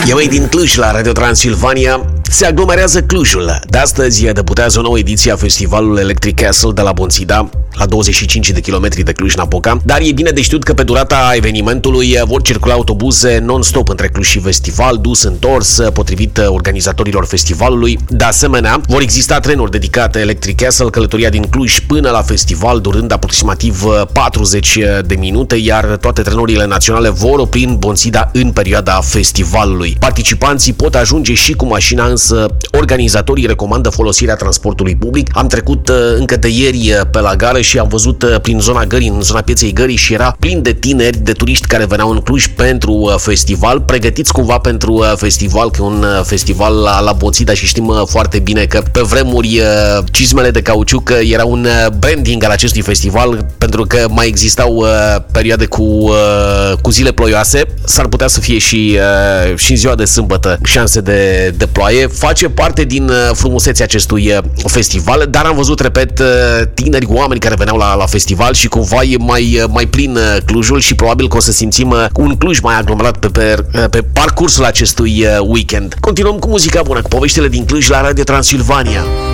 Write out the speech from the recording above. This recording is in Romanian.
Ei din Cluj, la Radio Transilvania, se aglomerează Clujul. De astăzi debutează o nouă ediție a festivalului Electric Castle de la Bonțida, la 25 de kilometri de Cluj-Napoca, dar e bine de știut că pe durata evenimentului vor circula autobuze non-stop între Cluj și festival, dus-întors, potrivit organizatorilor festivalului. De asemenea, vor exista trenuri dedicate Electric Castle, călătoria din Cluj până la festival, durând aproximativ 40 de minute, iar toate trenurile naționale vor opri în Bonțida în perioada festivalului. Participanții pot ajunge și cu mașina, însă organizatorii recomandă folosirea transportului public. Am trecut încă de ieri pe la gară și am văzut prin zona gării, în zona pieței gării, și era plin de tineri, de turiști care veneau în Cluj pentru festival, pregătiți cumva pentru festival, că e un festival la Bonțida și știm foarte bine că pe vremuri cizmele de cauciuc era un branding al acestui festival, pentru că mai existau perioade cu zile ploioase. S-ar putea să fie și în ziua de sâmbătă șanse de ploaie. Face parte din frumusețea acestui festival, dar am văzut, repet, tineri, oameni care veneau la festival și cumva e mai plin Clujul și probabil că o să simțim un Cluj mai aglomerat pe parcursul acestui weekend. Continuăm cu muzica bună, cu poveștile din Cluj la Radio Transilvania.